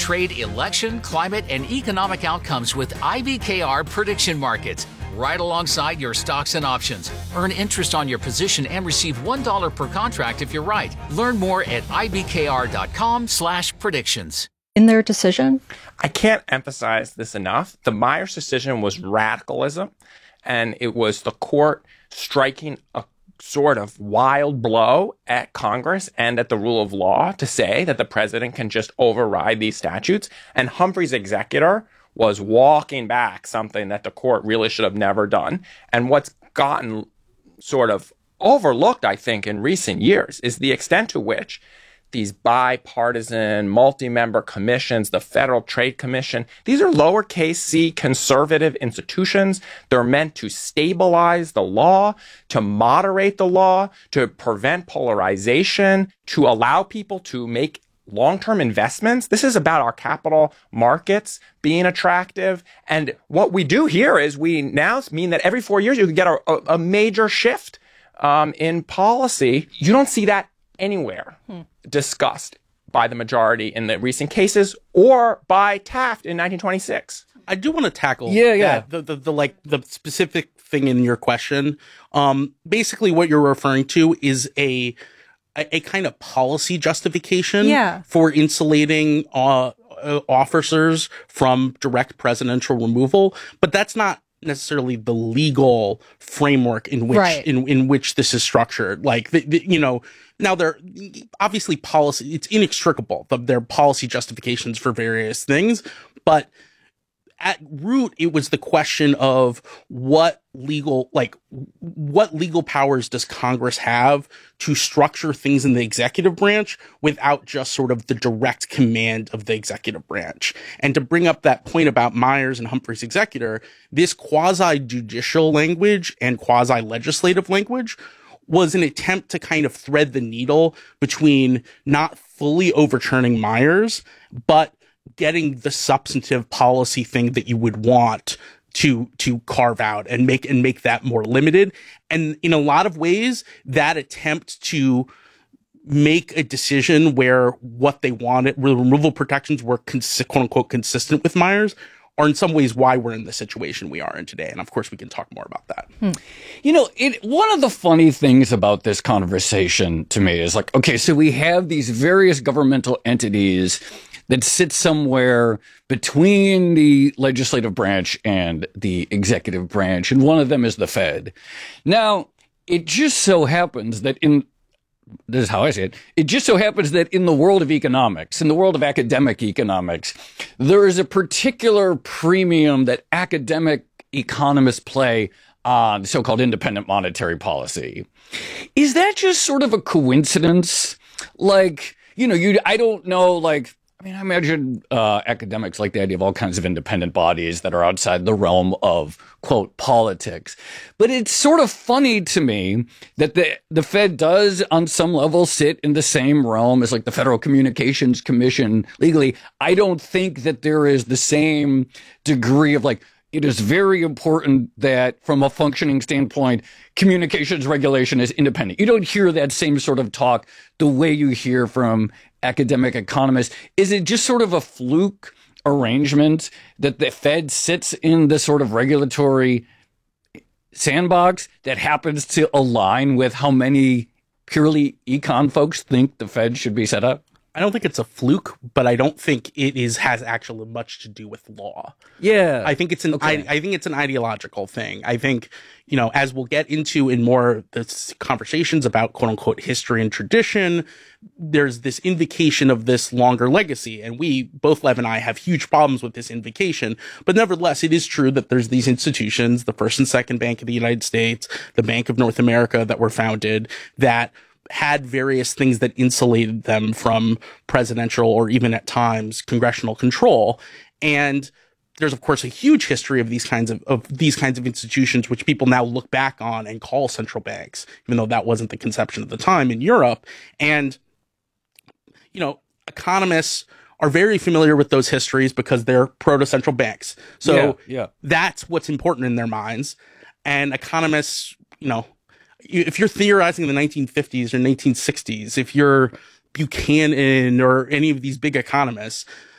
trade, election, climate, and economic outcomes with IBKR prediction markets, right alongside your stocks and options. Earn interest on your position and receive $1 per contract if you're right. Learn more at ibkr.com/predictions. In their decision? I can't emphasize this enough. The Myers decision was radicalism, and it was the court striking a sort of wild blow at Congress and at the rule of law to say that the president can just override these statutes. And Humphrey's executor was walking back something that the court really should have never done. And what's gotten sort of overlooked, I think, in recent years is the extent to which these bipartisan, multi-member commissions, the Federal Trade Commission, these are lowercase c conservative institutions. They're meant to stabilize the law, to moderate the law, to prevent polarization, to allow people to make long-term investments. This is about our capital markets being attractive. And what we do here is we now mean that every 4 years you can get a major shift in policy. You don't see that anywhere discussed by the majority in the recent cases or by Taft in 1926. I do want to tackle the specific thing in your question. Basically, what you're referring to is a kind of policy justification for insulating officers from direct presidential removal, but that's not necessarily the legal framework in which in which this is structured. Like now they're obviously policy, it's inextricable. Their policy justifications for various things, but at root, it was the question of what legal powers does Congress have to structure things in the executive branch without just sort of the direct command of the executive branch. And to bring up that point about Myers and Humphrey's executor, this quasi-judicial language and quasi-legislative language was an attempt to kind of thread the needle between not fully overturning Myers, but getting the substantive policy thing that you would want to carve out and make that more limited. And in a lot of ways, that attempt to make a decision where what they wanted, where the removal protections were quote unquote consistent with Myers, are in some ways why we're in the situation we are in today. And of course, we can talk more about that. You know, one of the funny things about this conversation to me is like, okay, so we have these various governmental entities that sit somewhere between the legislative branch and the executive branch, and one of them is the Fed. Now, it just so happens that this is how I say it, it just so happens that in the world of economics, in the world of academic economics, there is a particular premium that academic economists play on so-called independent monetary policy. Is that just sort of a coincidence? Like, I don't know, like, I imagine academics like the idea of all kinds of independent bodies that are outside the realm of, quote, politics. But it's sort of funny to me that the Fed does, on some level, sit in the same realm as like the Federal Communications Commission legally. I don't think that there is the same degree of like, it is very important that from a functioning standpoint, communications regulation is independent. You don't hear that same sort of talk the way you hear from academic economists. Is it just sort of a fluke arrangement that the Fed sits in the sort of regulatory sandbox that happens to align with how many purely econ folks think the Fed should be set up? I don't think it's a fluke, but I don't think it has actually much to do with law. Yeah. I think it's an ideological thing. I think, as we'll get into in more the conversations about quote unquote history and tradition, there's this invocation of this longer legacy. And both Lev and I have huge problems with this invocation. But nevertheless, it is true that there's these institutions, the First and Second Bank of the United States, the Bank of North America, that were founded, that had various things that insulated them from presidential or even at times congressional control. And there's, of course, a huge history of these kinds of institutions, which people now look back on and call central banks, even though that wasn't the conception at the time in Europe. And, economists are very familiar with those histories because they're proto-central banks. So that's what's important in their minds. And economists, if you're theorizing in the 1950s or 1960s, if you're Buchanan or any of these big economists,